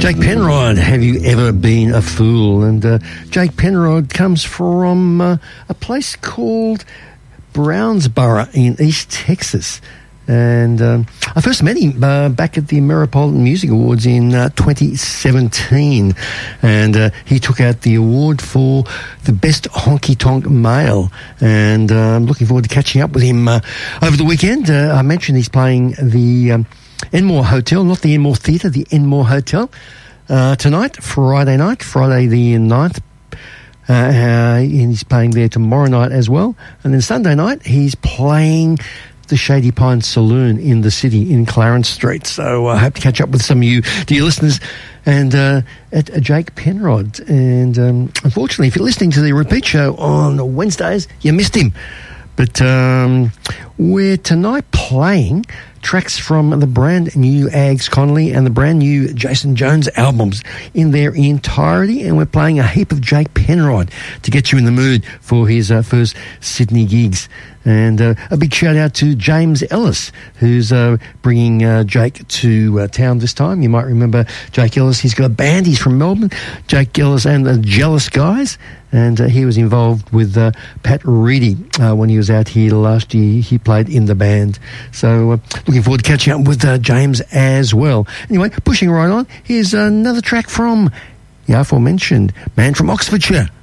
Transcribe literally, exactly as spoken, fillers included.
Jake Penrod, have you ever been a fool? And uh, Jake Penrod comes from uh, a place called Brownsboro in East Texas. And um, I first met him uh, back at the Ameripolitan Music Awards in uh, twenty seventeen. And uh, he took out the award for the best honky-tonk male. And uh, I'm looking forward to catching up with him uh, over the weekend. Uh, I mentioned he's playing the um, Enmore Hotel, not the Enmore Theatre, the Enmore Hotel, uh, tonight, Friday night, Friday the ninth. Uh, uh, and he's playing there tomorrow night as well. And then Sunday night, he's playing the Shady Pine Saloon in the city in Clarence Street. So I hope to catch up with some of you, dear listeners, and uh, at uh, Jake Penrod. And um, unfortunately, if you're listening to the repeat show on Wednesdays, you missed him. But um, we're tonight playing tracks from the brand new Ags Connolly and the brand new Jason Jones albums in their entirety, and we're playing a heap of Jake Penrod to get you in the mood for his uh, first Sydney gigs. And uh, a big shout out to James Ellis, who's uh, bringing uh, Jake to uh, town this time. You might remember Jake Ellis. He's got a band. He's from Melbourne. Jake Ellis and the Jealous Guys. And uh, he was involved with uh, Pat Reedy uh, when he was out here last year. He played in the band. So uh, looking forward to catching up with uh, James as well. Anyway, pushing right on, here's another track from the aforementioned man from Oxfordshire.